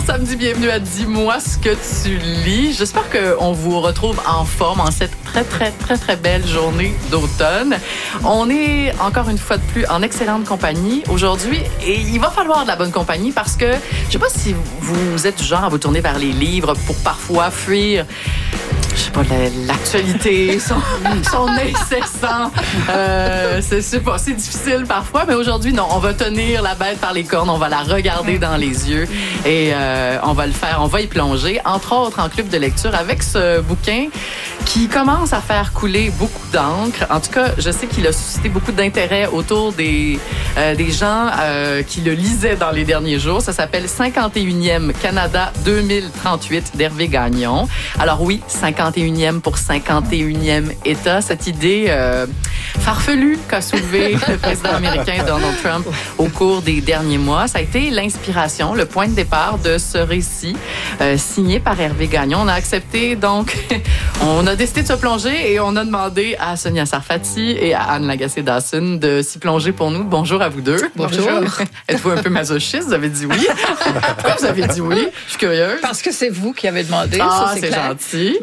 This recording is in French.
samedi, bienvenue à Dis-moi ce que tu lis. J'espère qu'on vous retrouve en forme en cette très belle journée d'automne. On est encore une fois de plus en excellente compagnie aujourd'hui et il va falloir de la bonne compagnie parce que je sais pas si vous êtes du genre à vous tourner vers les livres pour parfois fuir l'actualité, son incessant. C'est difficile parfois, mais aujourd'hui, non, on va tenir la bête par les cornes, on va la regarder dans les yeux et on va le faire, on va y plonger, entre autres en club de lecture avec ce bouquin qui commence à faire couler beaucoup d'encre. En tout cas, je sais qu'il a suscité beaucoup d'intérêt autour des gens qui le lisaient dans les derniers jours. Ça s'appelle 51e Canada 2038 d'Hervé Gagnon. Alors oui, 51e pour 51e État. Cette idée farfelue qu'a soulevée le président américain Donald Trump au cours des derniers mois. Ça a été l'inspiration, le point de départ de ce récit signé par Hervé Gagnon. On a accepté donc, on a décidé de se plonger et on a demandé à Sonia Sarfati et à Anne Lagacé-Dawson de s'y plonger pour nous. Bonjour à vous deux. Bonjour. Êtes-vous un peu masochiste? Vous avez dit oui. Pourquoi vous avez dit oui? Je suis curieuse. Parce que c'est vous qui avez demandé. Ah, ça, c'est clair. gentil.